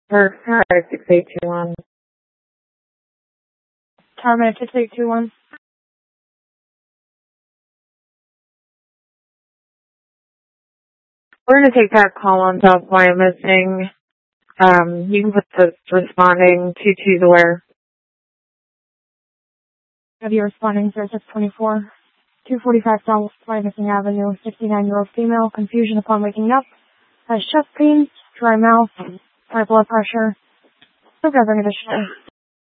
Or, hi, 6821. Tower Minute 6821. We're going to take that call on South Point missing. You can put the responding to the where. Have you responding 0624, 245 South Missing Avenue, 69-year-old female, confusion upon waking up, has chest pains, dry mouth, high blood pressure, no gathering condition.